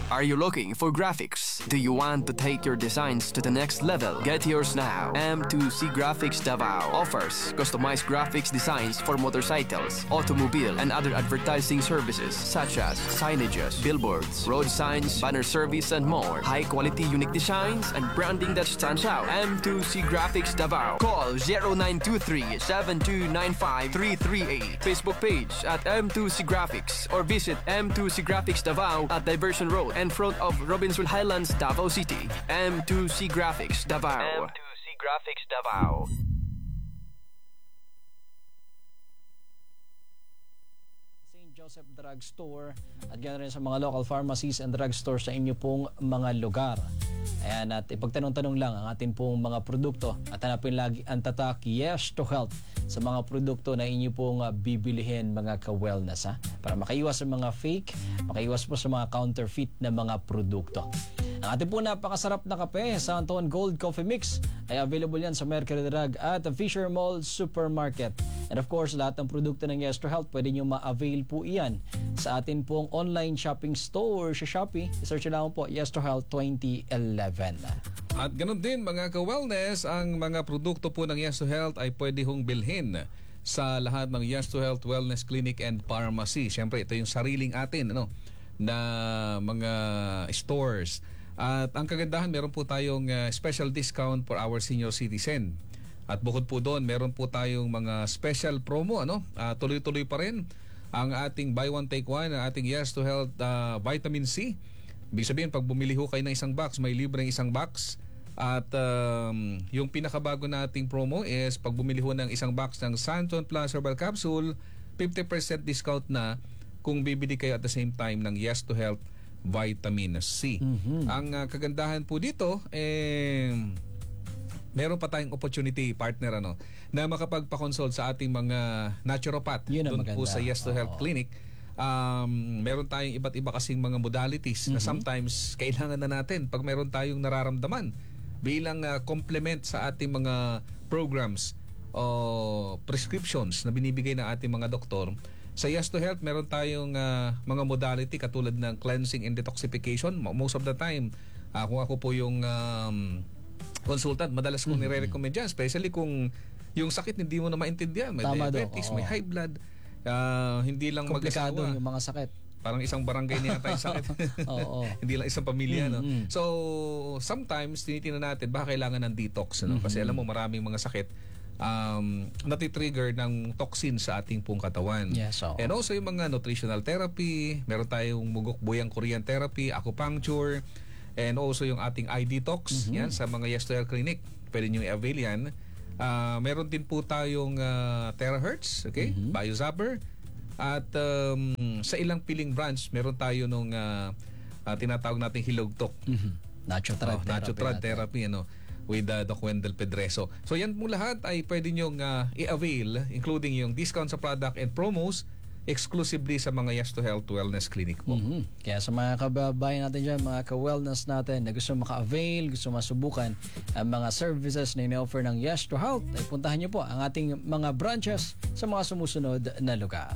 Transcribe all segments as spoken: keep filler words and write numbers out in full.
Are you looking for graphics? Do you want to take your designs to the next level? Get yours now. M two C Graphics Davao offers customized graphics designs for motorcycles, automobile, and other advertising services such as signages, billboards, road signs, banner service, and more. High-quality unique designs and branding that stands out. M two C Graphics Davao. Call zero nine two three, seven two nine five, three three eight. Facebook page at M two C Graphics or visit M two C Graphics Davao at Diversion Road in front of Robinson Highlands, Davao City. M two C Graphics Davao. M two C Graphics Davao. Saint Joseph Drug Store at ganoon rin sa mga local pharmacies and drug stores sa inyo pong mga lugar. Ayan, at ipagtanong-tanong lang ang atin pong mga produkto at hanapin lagi ang tatak Yes to Health sa mga produkto na inyo pong uh, bibilihin mga ka-wellness, ha? Para makaiwas sa mga fake, makaiwas po sa mga counterfeit na mga produkto. Ang ating po napakasarap na kape sa Anton Gold Coffee Mix ay available yan sa Mercury Drug at Fisher Mall Supermarket. And of course, lahat ng produkto ng Yes to Health pwede nyo ma-avail po iyan sa atin pong online shopping store sa Shopee. I-search lang po Yes to Health twenty eleven. At ganun din mga ka-wellness, ang mga produkto po ng Yes to Health ay pwede hong bilhin sa lahat ng Yes to Health Wellness Clinic and Pharmacy. Siyempre, ito yung sariling atin ano, na mga stores. At ang kagandahan, meron po tayong uh, special discount for our senior citizen. At bukod po doon, meron po tayong mga special promo. Ano? Uh, tuloy-tuloy pa rin ang ating buy one take one, ang ating Yes to Health uh, Vitamin C. Ibig sabihin, pag bumili ho kayo ng isang box, may libreng isang box. At um, yung pinakabago nating promo is pag bumili ho ng isang box ng Santon Plus Herbal Capsule, fifty percent discount na kung bibili kayo at the same time ng Yes to Health Vitamin C. Mm-hmm. Ang uh, kagandahan po dito, eh, meron pa tayong opportunity, partner, ano, na makapagpa-consult sa ating mga naturopath doon po sa Yes to Health Clinic. Um, meron tayong iba't iba kasing mga modalities mm-hmm. na sometimes kailangan na natin pag meron tayong nararamdaman bilang uh, complement sa ating mga programs o prescriptions na binibigay ng ating mga doktor. Sa Yes to Health, meron tayong uh, mga modality katulad ng cleansing and detoxification. Most of the time, uh, kung ako po yung um, consultant, madalas kong mm-hmm. nire-recommend yan, especially kung yung sakit hindi mo na maintindihan. May Tama diabetes, do, may high blood, uh, hindi lang komplikado mag-asawa. Yung mga sakit. Parang isang barangay niya tayo sakit. Oo. Hindi lang isang pamilya. Mm-hmm. No? So, sometimes, tinitingnan natin, baka kailangan ng detox. No? Mm-hmm. Kasi alam mo, maraming mga sakit um, natitrigger ng toxin sa ating pong katawan. Yes, so. And also yung mga nutritional therapy, meron tayong mugok-buyang Korean therapy, acupuncture, and also yung ating eye detox, mm-hmm. yan, sa mga Yes to Health Clinic. Pwede nyo i-avail yan. Uh, meron din po tayong uh, terahertz, okay? Mm-hmm. Biozapper. At um, sa ilang piling branch, meron tayo nung uh, uh, tinatawag nating hilogtok. Mm-hmm. Natural oh, therapy. Natural therapy, ano, with uh, Doc Wendell Pedreso. So yan mo lahat ay pwede nyong uh, i-avail, including yung discount sa product and promos exclusively sa mga Yes to Health Wellness Clinic po. Mm-hmm. Kaya sa mga kababayan natin dyan, mga ka-wellness natin na gusto maka-avail, gusto masubukan ang mga services na ina-offer ng Yes to Health, ay puntahan nyo po ang ating mga branches sa mga sumusunod na lugar.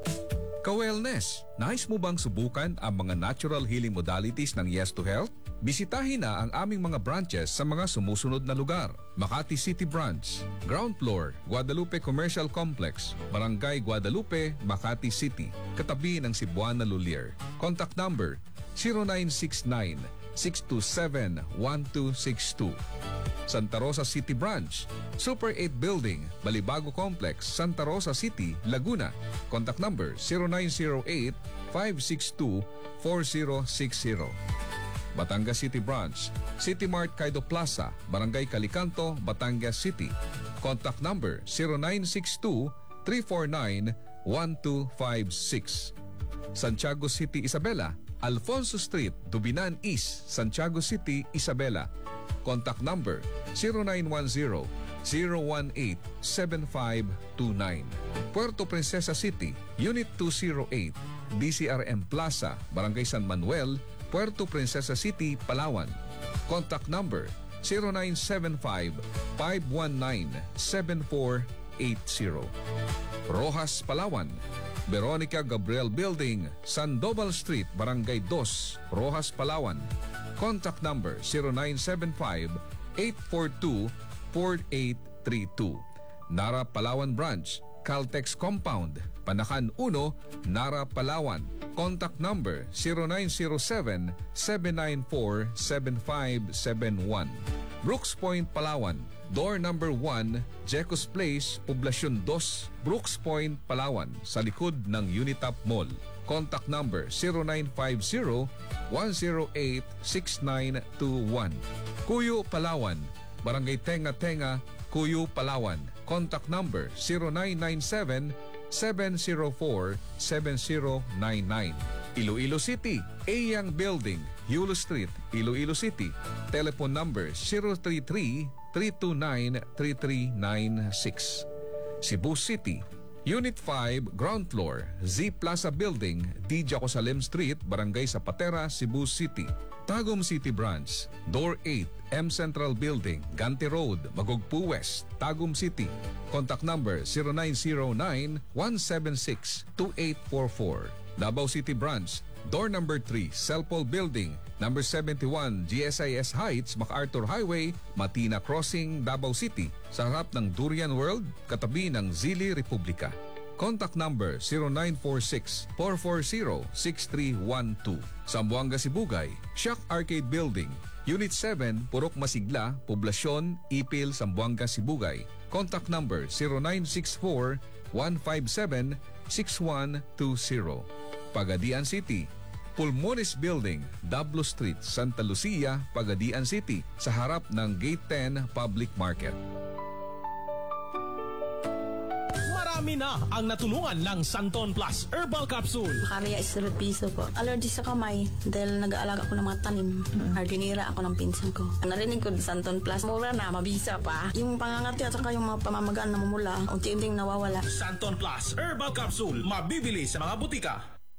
Ka-wellness, nais mo bang subukan ang mga natural healing modalities ng Yes to Health? Bisitahin na ang aming mga branches sa mga sumusunod na lugar. Makati City Branch, Ground Floor, Guadalupe Commercial Complex, Barangay Guadalupe, Makati City, katabi ng Cebuana Lulier. Contact number zero nine six nine, six two seven, one two six two. Santa Rosa City Branch, Super eight Building, Balibago Complex, Santa Rosa City, Laguna. Contact number zero nine zero eight, five six two, four zero six zero. Batangas City Branch, City Mart Kaido Plaza, Barangay Calicanto, Batangas City. Contact number zero nine six two, three four nine, one two five six. Santiago City, Isabela, Alfonso Street, Dubinan East, Santiago City, Isabela. Contact number zero nine one zero, zero one eight, seven five two nine. Puerto Princesa City, Unit two oh eight, D C R M Plaza, Barangay San Manuel, Puerto Princesa City, Palawan. Contact number zero nine seven five, five one nine, seven four eight zero. Rojas, Palawan, Veronica Gabriel Building, Sandoval Street, Barangay two, Rojas, Palawan. Contact number zero nine seven five, eight four two, four eight three two. Nara Palawan Branch, Caltex Compound, Panakan one, Nara, Palawan. Contact number zero nine zero seven, seven nine four, seven five seven one. Brooks Point, Palawan. Door number one, Jecos Place, Poblacion two, Brooks Point, Palawan, sa likod ng Unitap Mall. Contact number zero nine five zero, one zero eight, six nine two one. Cuyo, Palawan. Barangay Tenga Tenga, Cuyo, Palawan. Contact number zero nine nine seven, seven zero four, seven zero nine nine. Iloilo City, Ayang Building, Yulo Street, Iloilo City. Telephone number zero three three, three two nine, three three nine six. Cebu City, Unit five, Ground Floor, Z Plaza Building, D. Jacosalem Street, Barangay Zapatera, Cebu City. Tagum City Branch, Door eight, M Central Building, Gante Road, Magugpo West, Tagum City. Contact number zero nine zero nine, one seven six, two eight four four. Davao City Branch, Door number three, Celpol Building, number seventy-one, G S I S Heights, MacArthur Highway, Matina Crossing, Davao City, sa harap ng Durian World, katabi ng Zili Republika. Contact number zero nine four six, four four zero, six three one two. Zamboanga, Sibugay, Shock Arcade Building, Unit seven, Purok Masigla, Poblacion, Ipil, Zamboanga, Sibugay. Contact number zero nine six four, one five seven, six one two zero. Pagadian City, Pulmones Building, Dablo Street, Santa Lucia, Pagadian City, sa harap ng Gate ten Public Market. Marami na ang natulungan ng Santon Plus Herbal Capsule. Karya is piso po. Allergy sa kamay dahil nag-aalaga ako ng mga tanim. Hardinira ako ng pinsan ko. Narinig ko Santon Plus. Mura na, mabisa pa. Yung pangangati at saka yung mga pamamagaan na mamula, unti-unting nawawala. Santon Plus Herbal Capsule. Mabibili sa mga butika.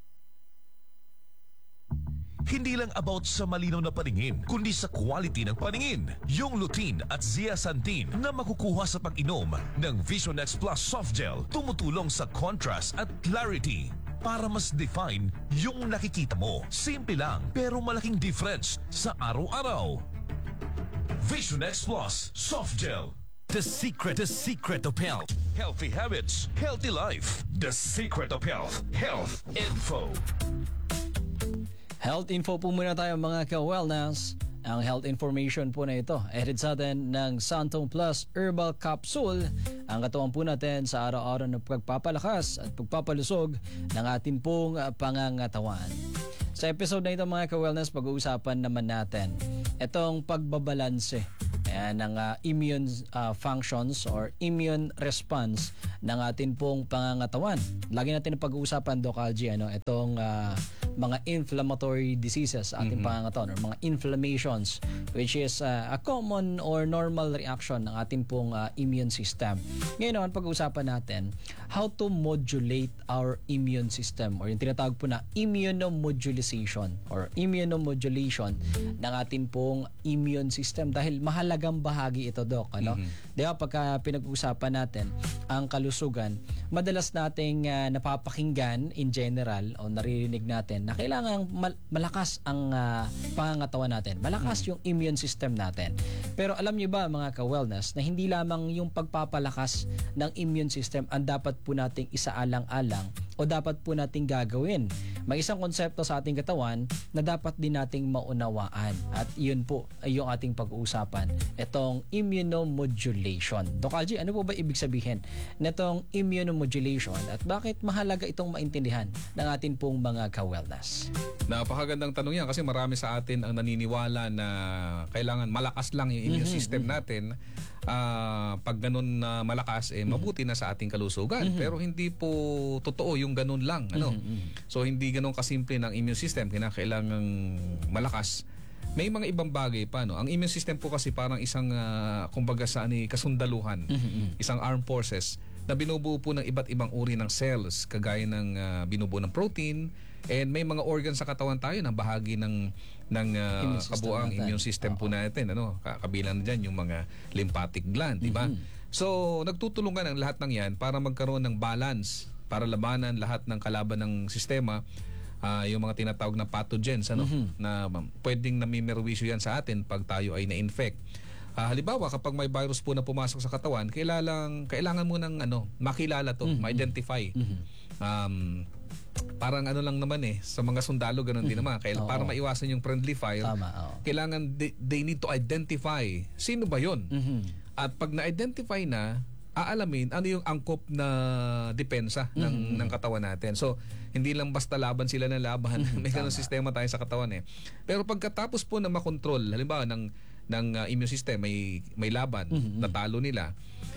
Hindi lang about sa malinaw na paningin, kundi sa quality ng paningin. Yung lutein at zeaxanthin na makukuha sa pag-inom ng Vision X Plus Soft Gel tumutulong sa contrast at clarity para mas define yung nakikita mo. Simple lang pero malaking difference sa araw-araw. Vision X Plus Soft Gel. The secret, the secret of health. Healthy habits, healthy life. The secret of health. Health Info. Health info po muna tayo mga ka-wellness. Ang health information po na ito ay hatid sa atin ng Santon Plus Herbal Capsule. Ang katawan po natin sa araw-araw na pagpapalakas at pagpapalusog ng ating pong pangangatawan. Sa episode na ito mga ka-wellness, pag-uusapan naman natin itong pagbabalanse ayan, ng uh, immune uh, functions or immune response ng ating pong pangangatawan. Lagi natin pag-uusapan, Doc Algie, ano, itong uh, mga inflammatory diseases sa ating mm-hmm. pangangatawan or mga inflammations, which is uh, a common or normal reaction ng ating pong uh, immune system. Ngayon, pag-uusapan natin how to modulate our immune system or yung tinatawag po na immunomodulation or immunomodulation ng ating pong immune system dahil mahalagang bahagi ito, Doc. Ano? Mm-hmm. Di ba, pagka pinag-uusapan natin ang kalusugan, madalas nating uh, napapakinggan in general o naririnig natin na kailangan mal- malakas ang uh, pangangatawan natin. Malakas yung immune system natin. Pero alam niyo ba mga ka-wellness na hindi lamang yung pagpapalakas ng immune system ang dapat po nating isaalang-alang o dapat po nating gagawin. May isang konsepto sa ating katawan na dapat din nating maunawaan at iyon po ay yung ating pag-uusapan, itong immunomodulation. Doc Algie, ano po ba ibig sabihin nitong immunomodulation at bakit mahalaga itong maintindihan ng ating pong mga ka-wellness? Napakagandang tanong yan kasi marami sa atin ang naniniwala na kailangan malakas lang yung immune mm-hmm, system mm-hmm. natin. Uh, pag ganun na uh, malakas, eh, mabuti na sa ating kalusugan. Mm-hmm. Pero hindi po totoo yung ganun lang. Ano? Mm-hmm. So hindi ganun kasimple ng immune system. Kinakailangang malakas. May mga ibang bagay pa. No? Ang immune system po kasi parang isang, uh, kumbaga sa ani, kasundaluhan. Mm-hmm. Isang armed forces na binubuo po ng iba't ibang uri ng cells. Kagaya ng uh, binubuo ng protein. And may mga organ sa katawan tayo na bahagi ng ng uh, immune kabuang natin. Immune system po natin, ano, kabilang diyan yung mga lymphatic gland, di ba? Mm-hmm. So, nagtutulungan ang lahat ng 'yan para magkaroon ng balance para labanan lahat ng kalaban ng sistema, uh, yung mga tinatawag na pathogens, ano, mm-hmm. na um, pwedeng namimerwisyo yan sa atin pag tayo ay na-infect. Uh, halimbawa, kapag may virus po na pumasok sa katawan, kailangan, kailangan mo ng ano, makilala to, mm-hmm. ma-identify. Mm-hmm. Um, parang ano lang naman eh, sa mga sundalo, ganun mm-hmm. din naman. Kaya, para maiwasan yung friendly fire, Tama, oh. kailangan they, they need to identify sino ba yun. Mm-hmm. At pag na-identify na, aalamin ano yung angkop na depensa ng, mm-hmm. ng katawan natin. So, hindi lang basta laban sila ng laban. Mm-hmm. May ganun sistema tayo sa katawan eh. Pero pagkatapos po na makontrol, halimbawa ng ng uh, immune system, may may laban, mm-hmm. natalo nila,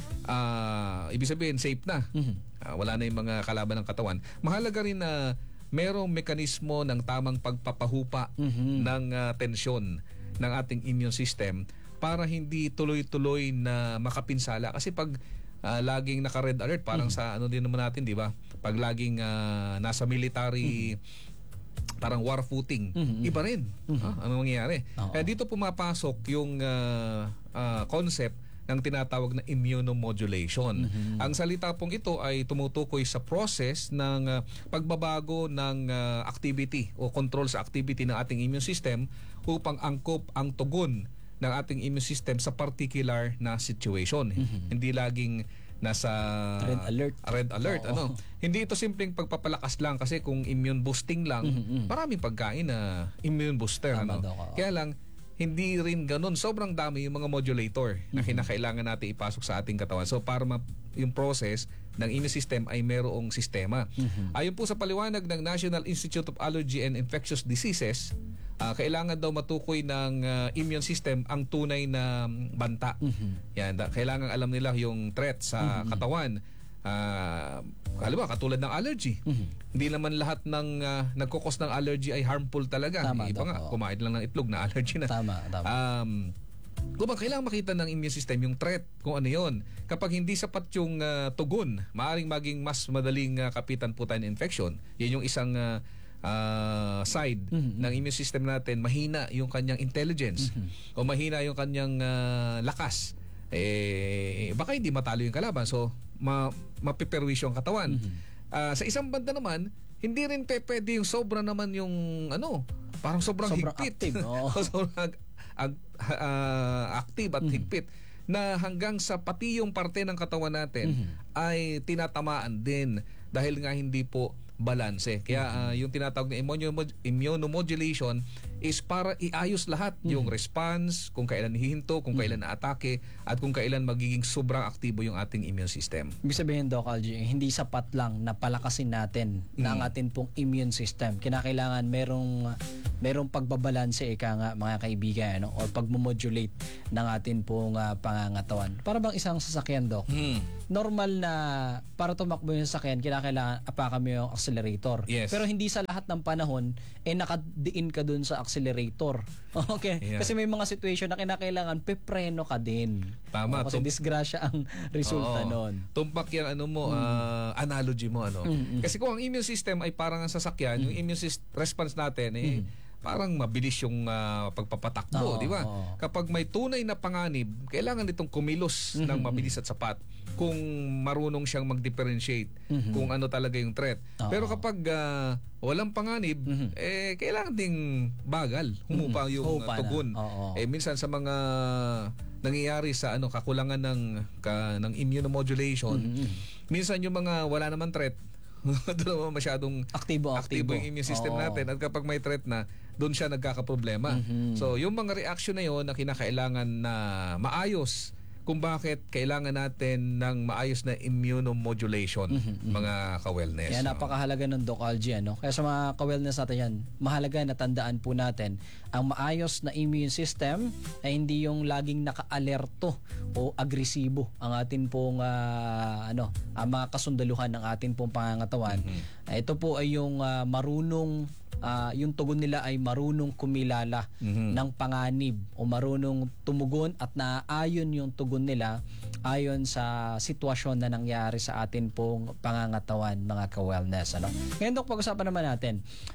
uh, ibig sabihin safe na, mm-hmm. uh, wala na yung mga kalaban ng katawan. Mahalaga rin na merong mekanismo ng tamang pagpapahupa mm-hmm. ng uh, tensyon ng ating immune system para hindi tuloy-tuloy na makapinsala. Kasi pag uh, laging naka-red alert, parang mm-hmm. sa ano din naman natin, di ba? Pag laging uh, nasa military mm-hmm. parang war footing, mm-hmm. iba rin. Mm-hmm. Ha? Ano mangyayari? Kaya dito pumapasok yung uh, uh, concept ng tinatawag na immunomodulation. Mm-hmm. Ang salita pong ito ay tumutukoy sa process ng uh, pagbabago ng uh, activity o control sa activity ng ating immune system upang angkop ang tugon ng ating immune system sa particular na situation. Mm-hmm. Hindi laging nasa red alert. Red alert, Oo. ano? Hindi ito simpleng pagpapalakas lang kasi kung immune boosting lang, mm-hmm. maraming pagkain na immune booster, Tama ano? daw, Kaya lang hindi rin ganun. Sobrang dami yung mga modulator mm-hmm. na kinakailangan natin ipasok sa ating katawan. So para ma- yung process ng immune system ay merong sistema. Mm-hmm. Ayon po sa paliwanag ng National Institute of Allergy and Infectious Diseases, uh, kailangan daw matukoy ng uh, immune system ang tunay na banta. Mm-hmm. Yan, da- kailangan alam nila yung threat sa mm-hmm. katawan. Uh, halimbawa, katulad ng allergy. Mm-hmm. Hindi naman lahat ng uh, nagkukos ng allergy ay harmful talaga. Tama, Iba nga, oo. kumain lang ng itlog na allergy na. Tama, tama. Um, kung ba, kailangan makita ng immune system yung threat, kung ano yun. Kapag hindi sapat yung uh, tugon, maaaring maging mas madaling uh, kapitan po tayo ng infection. Yan yung isang uh, uh, side mm-hmm. ng immune system natin. Mahina yung kanyang intelligence mm-hmm. o mahina yung kanyang uh, lakas. Eh, baka hindi matalo yung kalaban. So, ma mapiperwisyo ang katawan. Mm-hmm. Uh, sa isang banda naman, hindi rin pe, pwede yung sobra naman yung ano, parang sobrang, sobrang higpit. active. Oh. sobrang ag, uh, active at mm-hmm. higpit na hanggang sa pati yung parte ng katawan natin mm-hmm. ay tinatamaan din dahil nga hindi po balanse. Kaya uh, yung tinatawag na immunomodulation is para iayos lahat mm-hmm. yung response, kung kailan hihinto, kung kailan na-atake, at kung kailan magiging sobrang aktibo yung ating immune system. Ibig sabihin, Doc Algie, hindi sapat lang na palakasin natin mm. na ang atin pong immune system. Kinakailangan merong merong pagbabalanse, ika nga mga kaibigan, ano? O pagmomodulate ng atin pong uh, pangangatawan. Para bang isang sasakyan, Doc? Mm. Normal na para tumakbo yung sasakyan, kinakailangan apakan mo yung accelerator. Yes. Pero hindi sa lahat ng panahon, eh nakadiin ka dun sa accelerator. Okay? Yeah. Kasi may mga situation na kinakailangan pepreno ka din. Tama. O, kasi Tum- disgrasya ang resulta Oo. nun. Tumpak yung ano mo, mm. uh, analogy mo. ano. Mm-hmm. Kasi kung ang immune system ay parang ang sasakyan, mm. yung immune system, response natin eh, mm. parang mabilis yung uh, pagpapatakbo, Oo, di ba? oo. Kapag may tunay na panganib, kailangan itong kumilos mm-hmm. ng mabilis at sapat kung marunong siyang mag-differentiate mm-hmm. kung ano talaga yung threat. Oo. Pero kapag uh, walang panganib, mm-hmm. eh kailangan ding bagal, humupa mm-hmm. yung uh, tugon. Eh minsan sa mga nangyayari sa ano kakulangan ng ka, ng immunomodulation, mm-hmm. minsan yung mga wala naman threat, doon naman masyadong aktibo, aktibo aktibo yung immune system Oo. natin, at kapag may threat na, doon siya nagkakaproblema. Mm-hmm. So, yung mga reaction na yon na kinakailangan na maayos kung bakit kailangan natin ng maayos na immunomodulation, mm-hmm. mga ka-wellness. Kaya napakahalaga ng Doc Algie, ano? Kaya sa mga ka-wellness natin yan, mahalaga na tandaan po natin, ang maayos na immune system ay hindi yung laging naka-alerto o agresibo ang atin pong uh, ano, ang mga kasundaluhan ng atin pong pangangatawan. Mm-hmm. Uh, ito po ay yung uh, marunong Uh, yung tugon nila ay marunong kumilala mm-hmm. ng panganib o marunong tumugon at naaayon yung tugon nila ayon sa sitwasyon na nangyari sa atin pong pangangatawan, mga ka-wellness. Ano? Ngayon, Dok, pag-usapan naman natin,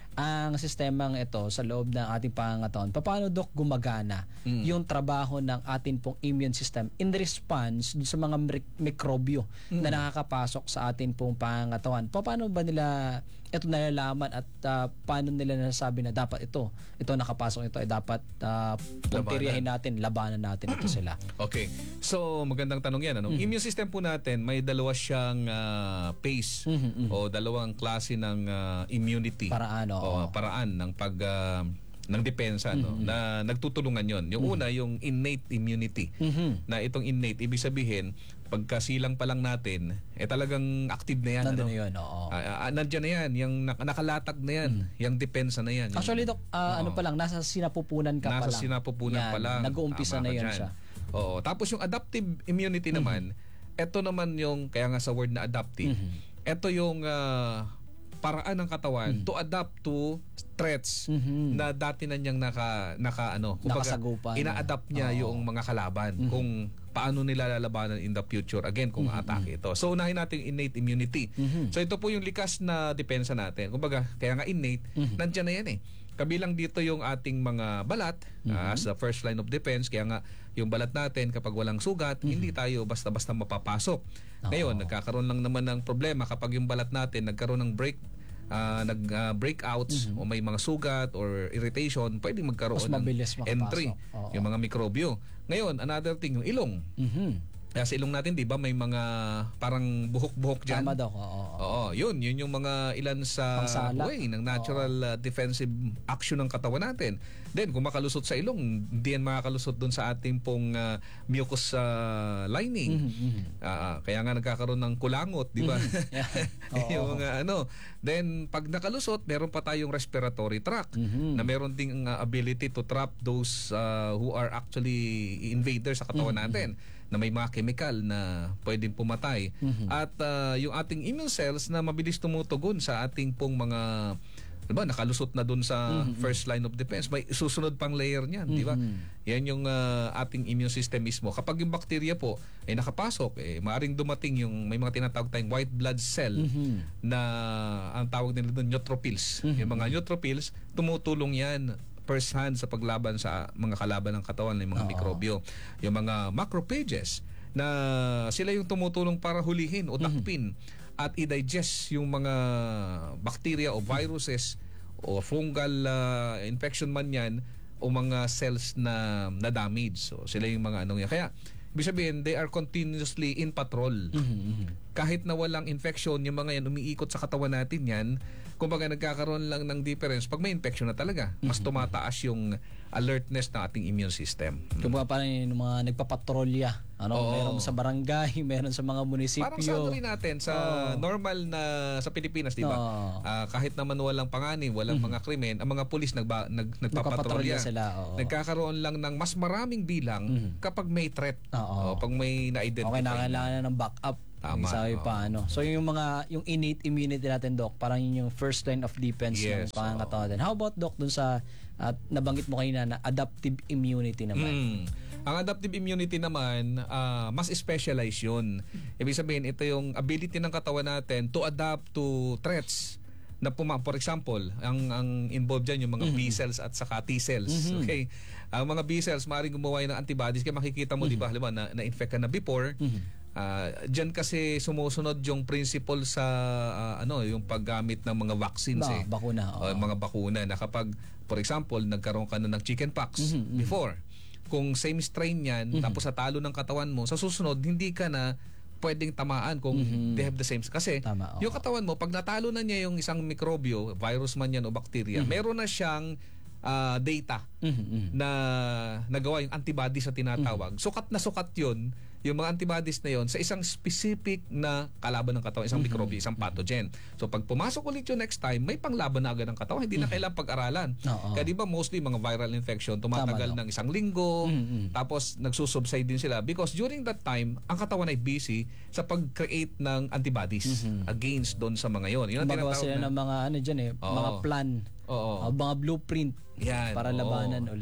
ang sistemang ito sa loob ng ating pangangatawan, paano Dok gumagana mm. yung trabaho ng atin pong immune system in response dun sa mga mikrobyo mm. na nakakapasok sa atin pong pangangatawan? Paano ba nila ito nalalaman at uh, paano nila nasasabi na dapat ito, ito nakapasok ito, ay dapat uh, puntiryahin natin, labanan natin ito sila? Okay. So, magandang tanong yan. Ano? Mm-hmm. Immune system po natin, may dalawa siyang uh, phase mm-hmm. o dalawang klase ng uh, immunity. Paraan, o paraan ng pag... Uh, ng depensa no mm-hmm. na nagtutulungan yon. Yung mm-hmm. una yung innate immunity. Mm-hmm. Na itong innate ibig sabihin pagkasilang pa lang natin eh talagang active na yan. Nandun ano? na yun, oo. Uh, uh, nandiyan na yan, yung nak- nakalatag na yan, mm-hmm. yung depensa na yan. Actually Dok, uh, ano pa lang, nasa sinapupunan ka nasa pa lang. Nasa sinapupunan yan, pa lang. Nag-uumpisa na yun siya. Oo. Tapos yung adaptive immunity mm-hmm. naman, ito naman yung, kaya nga sa word na adaptive, mm-hmm. ito yung uh, paraan ng katawan mm-hmm. to adapt to threats mm-hmm. na dati na niyang naka, naka ano, kumbaga, ina-adapt niya oh. yung mga kalaban mm-hmm. kung paano nila lalabanan in the future again kung mm-hmm. atake ito. So unahin natin innate immunity. Mm-hmm. So ito po yung likas na depensa natin. Kumbaga, kaya nga innate, mm-hmm. nandiyan na yan eh. Kabilang dito yung ating mga balat mm-hmm. uh, as the first line of defense. Kaya nga yung balat natin kapag walang sugat, mm-hmm. hindi tayo basta-basta mapapasok. Oh. Ngayon, nagkakaroon lang naman ng problema kapag yung balat natin nagkaroon ng break Uh, nag uh, breakouts mm-hmm. o may mga sugat or irritation, pwedeng magkaroon ng entry oh, yung mga mikrobyo. Ngayon, another thing, yung ilong. Mm-hmm. Kaya sa ilong natin, di ba, may mga parang buhok-buhok dyan. Tama daw. Oo, oo, yun. Yun yung mga ilan sa Pangsala. way ng natural uh, defensive action ng katawan natin. Then, kung makalusot sa ilong, hindi yan makakalusot dun sa ating pong uh, mucous uh, lining. Mm-hmm. Uh, kaya nga nagkakaroon ng kulangot, di ba? Mm-hmm. yung mga ano. Then, pag nakalusot, meron pa tayong respiratory tract mm-hmm. na meron ding uh, ability to trap those uh, who are actually invaders sa katawan mm-hmm. natin, na may mga chemical na pwedeng pumatay. Mm-hmm. At uh, yung ating immune cells na mabilis tumutugon sa ating pong mga, diba, nakalusot na dun sa mm-hmm. first line of defense. May susunod pang layer niyan, mm-hmm. di ba? Yan yung uh, ating immune system mismo. Kapag yung bacteria po ay nakapasok, eh, maaring dumating yung may mga tinatawag tayong white blood cell mm-hmm. na ang tawag nila doon neutrophils. Mm-hmm. Yung mga neutrophils, tumutulong yan first hand sa paglaban sa mga kalaban ng katawan ng mga Oo. mikrobyo. Yung mga macrophages na sila yung tumutulong para hulihin o takpin mm-hmm. at i-digest yung mga bacteria o viruses o fungal uh, infection man yan o mga cells na na-damage. So sila yung mga anong yan. Kaya ibig sabihin, they are continuously in patrol. Mm-hmm. Kahit na walang infection, yung mga yan umiikot sa katawan natin yan, kumbaga nagkakaroon lang ng difference pag may infection na talaga. Mas tumataas yung alertness ng ating immune system. Kumbaga parang yung mga nagpapatrolya. Ano, Oo. meron sa barangay, meron sa mga munisipyo. Parang sa ano rin natin, sa Oo. normal na sa Pilipinas, di ba? Uh, kahit naman walang panganib, walang mm-hmm. mga krimen, ang mga pulis nagba, nag, nagpapatrolya. Sila, oo. Nagkakaroon lang ng mas maraming bilang mm-hmm. kapag may threat. O pag may na-identify. Okay, nakakailangan na ng backup. Tama. Sabi pa, ano. So yung mga yung innate immunity natin, Doc, parang yun yung first line of defense yes, ng pangangatawan natin. How about, Doc, dun sa at nabanggit mo kanina na adaptive immunity naman? Mm. Ang adaptive immunity naman, uh, mas specialized yun. Ibig sabihin, ito yung ability ng katawan natin to adapt to threats na puma, for example, ang ang involved diyan yung mga mm-hmm. B cells at saka T cells. Mm-hmm. Okay? Ang mga B cells maaaring gumawa ng antibodies kaya makikita mo mm-hmm. di ba, halimbawa na na-infect ka na before. Mm-hmm. Uh, diyan kasi sumusunod yung principle sa uh, ano, yung paggamit ng mga vaccines ba, eh. Bakuna. O, mga bakuna na kapag for example, nagkaroon ka na ng chickenpox mm-hmm. before. Kung same strain yan, mm-hmm. tapos sa talo ng katawan mo, sa susunod hindi ka na pwedeng tamaan kung mm-hmm. they have the same. Kasi Tama, yung katawan mo, pag natalo na niya yung isang mikrobyo, virus man yan o bacteria, mm-hmm. meron na siyang uh, data mm-hmm. na nagawa yung antibodies na tinatawag. Mm-hmm. Sukat na sukat yun, yung mga antibodies na yon sa isang specific na kalaban ng katawan, isang mm-hmm. mikrobyo, isang pathogen. So pag pumasok ulit yung next time, may panglaban na agad ng katawan, hindi mm-hmm. na kailangang pag-aralan. Oo. Kaya di ba mostly mga viral infection, tumatagal Tama, ng isang linggo, mm-hmm. tapos nagsusubside din sila because during that time, ang katawan ay busy sa pag-create ng antibodies mm-hmm. against doon sa mga yon. Yun ang magawa tinatawag sila na, ng mga ano dyan eh, Oo. mga plan, Oo. uh, mga blueprint Yan. para Oo. labanan uli.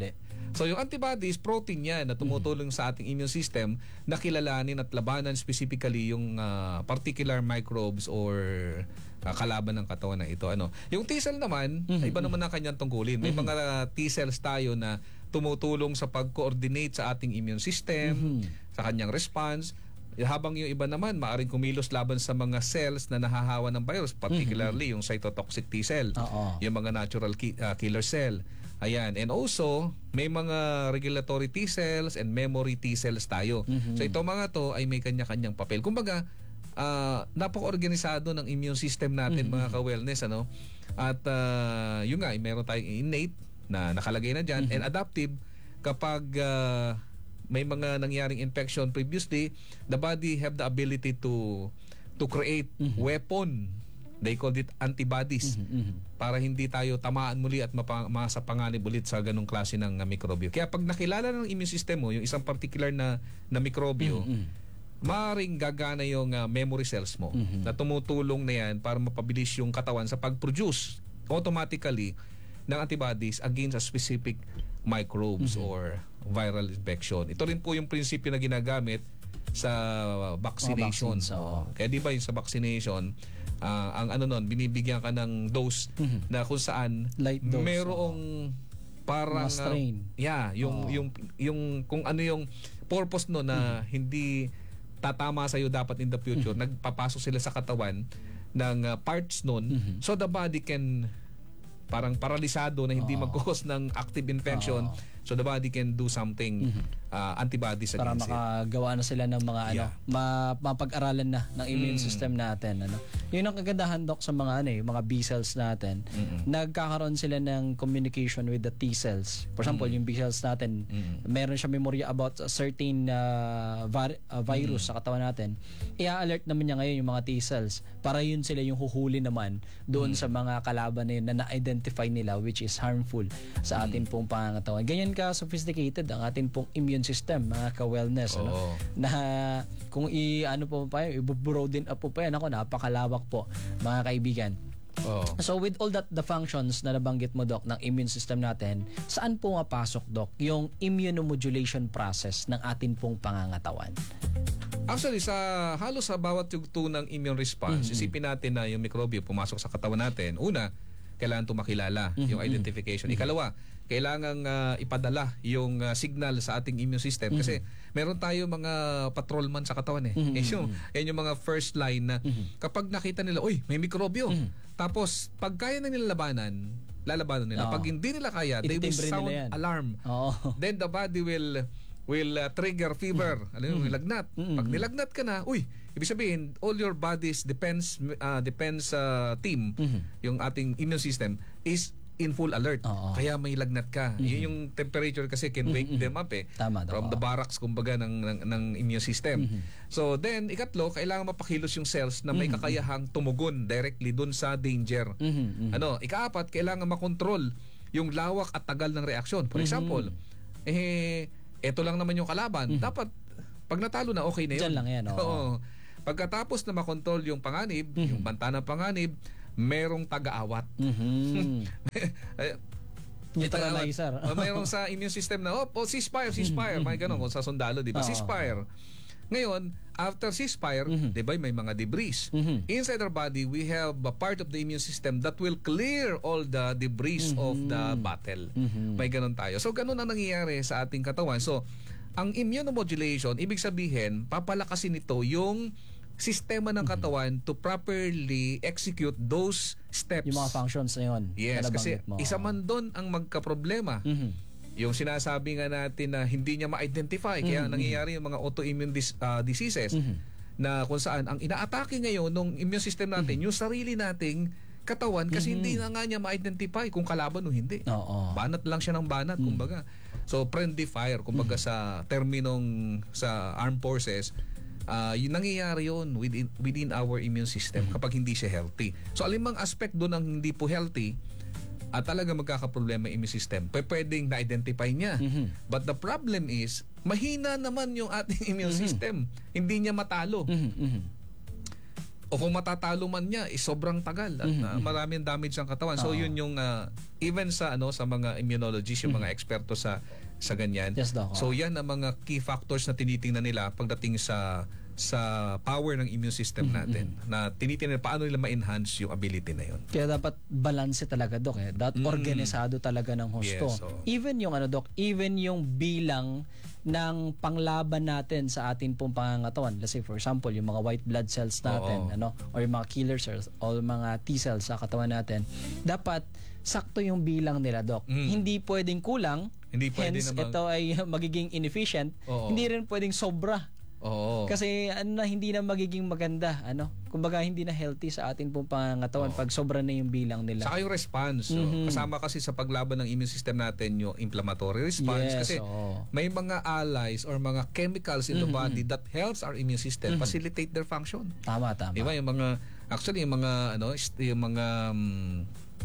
So yung antibodies, protein yan na tumutulong sa ating immune system na kilalanin at labanan specifically yung uh, particular microbes or uh, kalaban ng katawan na ito. Ano? Yung T-cell naman, mm-hmm. iba naman ang kanyang tungkulin. May mm-hmm. mga T-cells tayo na tumutulong sa pag-coordinate sa ating immune system, mm-hmm. sa kanyang response. Habang yung iba naman, maaring kumilos laban sa mga cells na nahahawa ng virus, particularly mm-hmm. yung cytotoxic T-cell, Uh-oh. yung mga natural ki- uh, killer cell. Ayan. And also, may mga regulatory T-cells and memory T-cells tayo. Mm-hmm. So ito mga to ay may kanya-kanyang papel. Kumbaga, uh, napaka-organisado ng immune system natin mm-hmm. mga ka-wellness. Ano? At uh, yun nga, meron tayong innate na nakalagay na dyan mm-hmm. and adaptive kapag uh, may mga nangyaring infection previously, the body have the ability to to create mm-hmm. weapon. They call it antibodies mm-hmm. para hindi tayo tamaan muli at mapa- masapanganib ulit sa ganung klase ng uh, mikrobyo. Kaya pag nakilala ng immune system mo yung isang particular na na mikrobyo, mm-hmm. maaaring gagana yung uh, memory cells mo mm-hmm. na tumutulong na yan para mapabilis yung katawan sa pag-produce automatically ng antibodies against a specific microbes mm-hmm. or viral infection. Ito rin po yung prinsipyo na ginagamit sa vaccination. Oh. Kaya di ba yung sa vaccination, uh, ang ano nun, binibigyan ka ng dose mm-hmm. na kung saan light dose, merong oh. parang strain. Uh, yeah, yung oh. yung yung kung ano yung purpose no na mm-hmm. hindi tatama sa iyo dapat in the future, mm-hmm. nagpapasok sila sa katawan ng uh, parts nun mm-hmm. so the body can parang paralisado na hindi oh. mag-cause ng active infection. Oh. So the body can do something mm-hmm. uh, antibodies para against it. Para makagawa na sila ng mga yeah. ano, ma- mapag-aralan na ng immune mm. system natin, ano. Yun ang kagandahan, Doc, sa mga ano, eh, mga B cells natin. Mm-hmm. Nagkakaroon sila ng communication with the T cells. For example, mm-hmm. yung B cells natin, mm-hmm. meron siya memorya about a certain uh, var- uh, virus mm-hmm. sa katawan natin. I-alert naman niya ngayon yung mga T cells para yun sila yung huhuli naman doon mm-hmm. sa mga kalaban na yun na na-identify nila which is harmful sa ating mm-hmm. pong pangangatawan. Ganyan ka-sophisticated ang ating pong immune system, mga ka-wellness. Ano? Na kung i-ano po pa yun, i-broaden up po pa yan, ako, napakalawak po, mga kaibigan. Oh. So with all that, the functions na nabanggit mo, Doc, ng immune system natin, saan po mapasok, Doc, yung immunomodulation process ng ating pong pangangatawan? Actually, sa halos sa bawat yugto ng immune response, mm-hmm. isipin natin na yung mikrobyo pumasok sa katawan natin. Una, kailangan ito makilala, mm-hmm. yung identification. Mm-hmm. Ikalawa, kailangan uh, ipadala yung uh, signal sa ating immune system. Mm-hmm. Kasi meron tayo mga patrolman sa katawan eh. Mm-hmm. Yan, yung, yan yung mga first line na mm-hmm. kapag nakita nila, uy, may mikrobyo. Mm-hmm. Tapos, pag kaya na nila labanan, lalabanan nila. Oh. Pag hindi nila kaya, they will sound alarm. Oh. Then the body will will uh, trigger fever. Mm-hmm. Alam mo, mm-hmm. lagnat. Mm-hmm. Pag nilagnat ka na, uy, ibig sabihin, all your body's defense uh, defense uh, team, mm-hmm. yung ating immune system, is in full alert. Oo. Kaya may lagnat ka. Mm-hmm. Yun yung temperature kasi can wake mm-hmm. them up eh. Tama, from the barracks kumbaga ng, ng, ng immune system. Mm-hmm. So then, ikatlo, kailangan mapakilos yung cells na may mm-hmm. kakayahang tumugon directly dun sa danger. Mm-hmm. Ano, ikaapat, kailangan makontrol yung lawak at tagal ng reaksyon. For mm-hmm. example, eh, eto lang naman yung kalaban. Mm-hmm. Dapat, pag natalo na, okay na yun. Diyan lang yan. Oo. Oo. Pagkatapos na makontrol yung panganib, mm-hmm. yung banta ng panganib, merong taga-awat. Mm-hmm. Neutralizer. Mayroong sa immune system na, oh, oh ceasefire, ceasefire. May ganun kung sa sundalo, di ba? Ceasefire. Ngayon, after ceasefire, mm-hmm. di ba, may mga debris. Mm-hmm. Inside our body, we have a part of the immune system that will clear all the debris mm-hmm. of the battle. Mm-hmm. May ganun tayo. So, ganun ang nangyayari sa ating katawan. So, ang immunomodulation, ibig sabihin, papalakasin nito yung sistema ng katawan to properly execute those steps. Yung mga functions na yun. Yes, kasi mo. Isa man doon ang magka-problema. Mm-hmm. Yung sinasabi nga natin na hindi niya ma-identify. Mm-hmm. Kaya nangyayari yung mga autoimmune dis- uh, diseases mm-hmm. na kung saan ang ina-atake ngayon ng immune system natin, mm-hmm. yung sarili nating katawan kasi mm-hmm. hindi na nga niya ma-identify kung kalaban o hindi. Oo. Banat lang siya ng banat, mm-hmm. kumbaga. So, friendly fire, kumbaga mm-hmm. sa terminong sa armed forces, Uh, yung nangyayari yun within, within our immune system mm-hmm. kapag hindi siya healthy. So alimang aspect doon ang hindi po healthy at talaga magkakaproblema immune system, pwedeng na-identify niya. Mm-hmm. But the problem is, mahina naman yung ating immune mm-hmm. system. Hindi niya matalo. Mm-hmm. O kung matatalo man niya, is sobrang tagal at mm-hmm. uh, maraming damage ang katawan. So uh-huh. yun yung uh, even sa ano sa mga immunologists, yung mm-hmm. mga eksperto sa sa ganyan. Yes, Doc. So yan ang mga key factors na tinitingnan nila pagdating sa sa power ng immune system natin, na tinitingnan paano nila ma-enhance yung ability na yun. Kaya dapat balanse talaga, Dok. Eh. Dapat organisado talaga ng husto. Yes, oo. Even yung ano, Dok, even yung bilang ng panglaban natin sa atin pong pangangatawan. Let's say, for example, yung mga white blood cells natin, Oo. ano, or yung mga killer cells, o mga T cells sa katawan natin, dapat sakto yung bilang nila, Dok. Mm. Hindi pwedeng kulang, Hindi pwede hence namang- ito ay magiging inefficient. Oo. Hindi rin pwedeng sobra. Oo. Kasi ano na, hindi na magiging maganda, ano? Kumbaga hindi na healthy sa atin pong pangangatawan pag sobra na yung bilang nila. Saka yung response, no? Mhm. Kasama kasi sa paglaban ng immune system natin yung inflammatory response. Yes, kasi oo. may mga allies or mga chemicals in the body that helps our immune system facilitate their function. Tama, tama. Di ba? Yung mga, actually yung mga, ano, ist- yung mga um,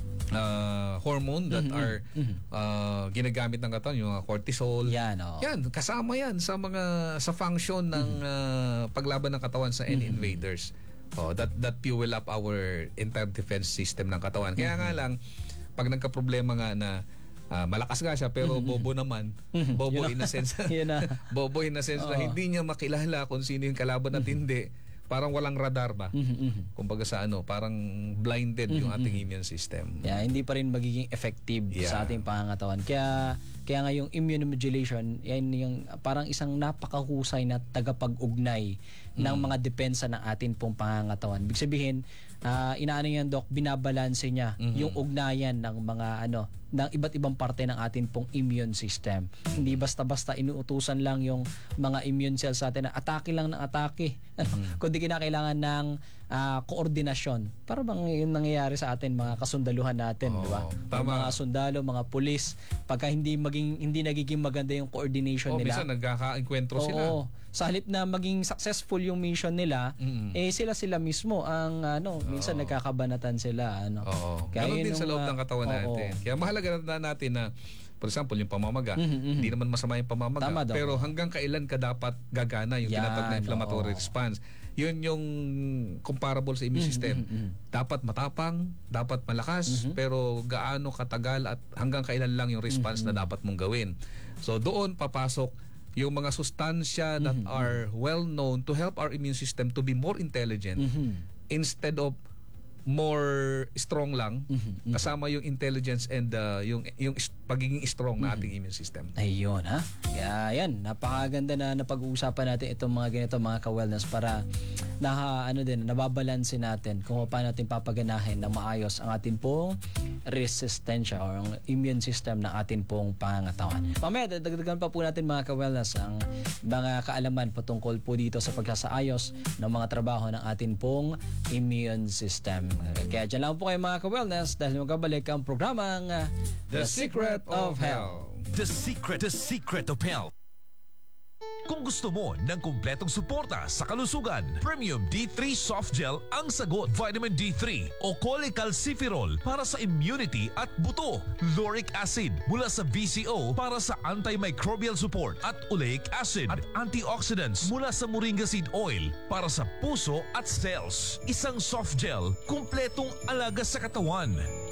uh, hormone that are uh, ginagamit ng katawan, yung mga cortisol. Yan, oo. Yan, kasama yan sa mga, sa function ng uh, paglaban ng katawan sa any invaders. Oh, that that fuel up our entire defense system ng katawan. Kaya nga lang, pag nagka-problema nga na ah, malakas nga siya pero bobo naman. Bobo in a sense. Yun na. Bobo in a sense na hindi niya makilala kung sino yung kalaban at hindi. Parang walang radar ba? Kumbaga sa ano, parang blinded yung ating immune system. Yeah, hindi pa rin magiging effective Yeah. sa ating pangangatawan. Kaya kaya nga yung immunomodulation, yan yung parang isang napakahusay na tagapag-ugnay ng mga depensa ng atin pong pangangatawan. Ibig sabihin, ah, inaano yan, Doc, binabalanse niya yung ugnayan ng mga ano, ng iba't ibang parte ng atin pong immune system. Hindi basta-basta inuutusan lang yung mga immune cells sa atin na atake lang ng atake. Kundi kinakailangan ng ah, koordinasyon. Para bang yung nangyayari sa atin, mga kasundaluhan natin, di ba? Oo, Yung tama. mga sundalo, mga pulis, pagka hindi maging hindi nagiging maganda yung coordination O nila. minsan nagkaka-enkwentro sila. Oo. Sa halip na maging successful yung mission nila, Mm. eh sila sila mismo ang ano, minsan nagkakabanatan sila, ano. Oo. Kaya Ganon yun din sa yung, loob ah, ng katawan oo. natin. Kaya mahalaga na natin na, for example, yung pamamaga. Hindi naman masama yung pamamaga. Tama daw. Pero hanggang kailan ka dapat gagana yung Yan, tinatawag na inflammatory oo. response. Yun yung comparable sa immune system. Dapat matapang, dapat malakas, pero gaano katagal at hanggang kailan lang yung response na dapat mong gawin. So doon papasok yung mga sustansya that are well known to help our immune system to be more intelligent instead of more strong lang, kasama yung intelligence and uh, yung yung is- pagiging strong na ating immune system. Ayun, ha? Kaya yan, napakaganda na napag-uusapan natin itong mga ganito, mga ka-wellness, para na ano din, nababalansin natin kung paano natin papaganahin na maayos ang atin pong resistensya or ang immune system ng atin pong pangangatawan. Mamaya, dagdagan pa po natin, mga ka-wellness, ang mga kaalaman patungkol po dito sa pagsasaayos ng mga trabaho ng atin pong immune system. Kaya dyan lang po kayo, mga ka-wellness, dahil magkabalik ang programang uh, The Secret of Health. The secret, the secret of health. Kung gusto mo ng kumpletong suporta sa kalusugan, Premium D three Soft Gel ang sagot. Vitamin D three o cholecalciferol para sa immunity at buto. Lauric acid mula sa V C O para sa antimicrobial support at oleic acid at antioxidants mula sa moringa seed oil para sa puso at cells. Isang soft gel, kumpletong alaga sa katawan.